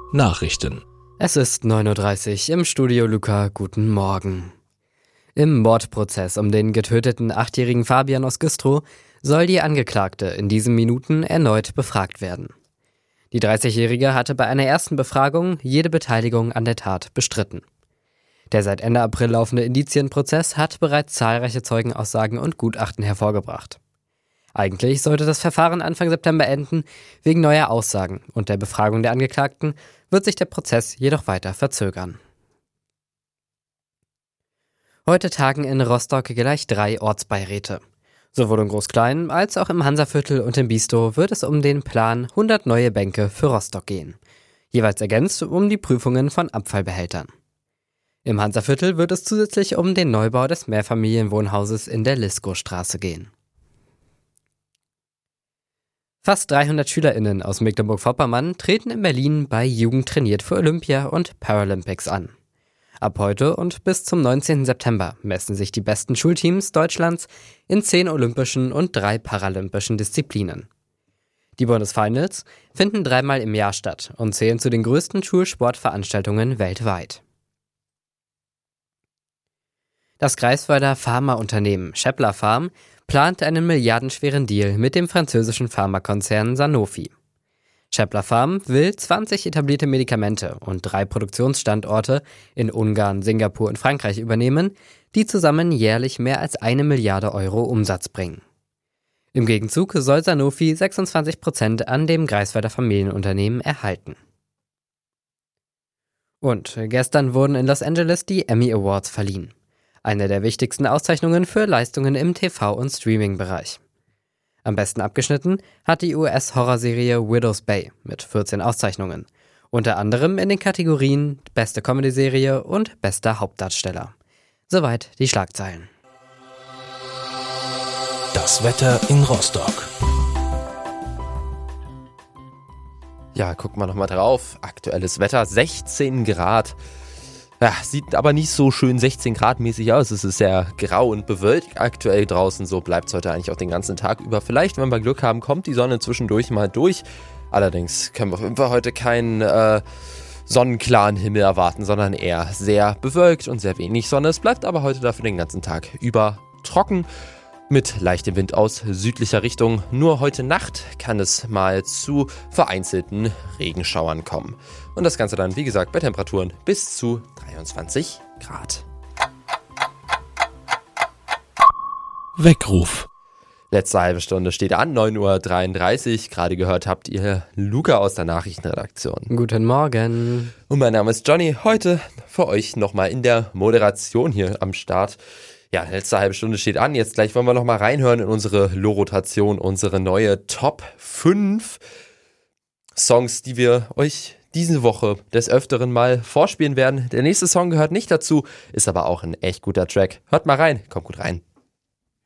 Nachrichten. Es ist 9:30 Uhr im Studio Luca, guten Morgen. Im Mordprozess um den getöteten 8-jährigen Fabian aus Güstrow soll die Angeklagte in diesen Minuten erneut befragt werden. Die 30-Jährige hatte bei einer ersten Befragung jede Beteiligung an der Tat bestritten. Der seit Ende April laufende Indizienprozess hat bereits zahlreiche Zeugenaussagen und Gutachten hervorgebracht. Eigentlich sollte das Verfahren Anfang September enden, wegen neuer Aussagen und der Befragung der Angeklagten wird sich der Prozess jedoch weiter verzögern. Heute tagen in Rostock gleich 3 Ortsbeiräte. Sowohl in Groß-Klein als auch im Hansaviertel und im Biestow wird es um den Plan 100 neue Bänke für Rostock gehen. Jeweils ergänzt um die Prüfungen von Abfallbehältern. Im Hansaviertel wird es zusätzlich um den Neubau des Mehrfamilienwohnhauses in der Liskostraße gehen. Fast 300 SchülerInnen aus Mecklenburg-Vorpommern treten in Berlin bei Jugend trainiert für Olympia und Paralympics an. Ab heute und bis zum 19. September messen sich die besten Schulteams Deutschlands in 10 olympischen und 3 paralympischen Disziplinen. Die Bundesfinals finden 3-mal im Jahr statt und zählen zu den größten Schulsportveranstaltungen weltweit. Das Greifswalder Pharmaunternehmen Schaeffler Pharm plant einen milliardenschweren Deal mit dem französischen Pharmakonzern Sanofi. Schaeffler Pharm will 20 etablierte Medikamente und 3 Produktionsstandorte in Ungarn, Singapur und Frankreich übernehmen, die zusammen jährlich mehr als 1 Milliarde Euro Umsatz bringen. Im Gegenzug soll Sanofi 26% an dem Greifswalder Familienunternehmen erhalten. Und gestern wurden in Los Angeles die Emmy Awards verliehen. Eine der wichtigsten Auszeichnungen für Leistungen im TV- und Streaming-Bereich. Am besten abgeschnitten hat die US-Horrorserie Widow's Bay mit 14 Auszeichnungen. Unter anderem in den Kategorien Beste Comedy-Serie und Bester Hauptdarsteller. Soweit die Schlagzeilen. Das Wetter in Rostock. Ja, gucken wir nochmal drauf. Aktuelles Wetter, 16 Grad. Ja, sieht aber nicht so schön 16 Grad mäßig aus. Es ist sehr grau und bewölkt aktuell draußen. So bleibt es heute eigentlich auch den ganzen Tag über. Vielleicht, wenn wir Glück haben, kommt die Sonne zwischendurch mal durch. Allerdings können wir auf jeden Fall heute keinen sonnenklaren Himmel erwarten, sondern eher sehr bewölkt und sehr wenig Sonne. Es bleibt aber heute dafür den ganzen Tag über trocken. Mit leichtem Wind aus südlicher Richtung. Nur heute Nacht kann es mal zu vereinzelten Regenschauern kommen. Und das Ganze dann, wie gesagt, bei Temperaturen bis zu 23 Grad. Weckruf. Letzte halbe Stunde steht an, 9:33 Uhr. Gerade gehört habt ihr Luca aus der Nachrichtenredaktion. Guten Morgen. Und mein Name ist Johnny. Heute für euch nochmal in der Moderation hier am Start. Ja, letzte halbe Stunde steht an. Jetzt gleich wollen wir nochmal reinhören in unsere Lo-Rotation, unsere neue Top 5 Songs, die wir euch diese Woche des Öfteren mal vorspielen werden. Der nächste Song gehört nicht dazu, ist aber auch ein echt guter Track. Hört mal rein, kommt gut rein.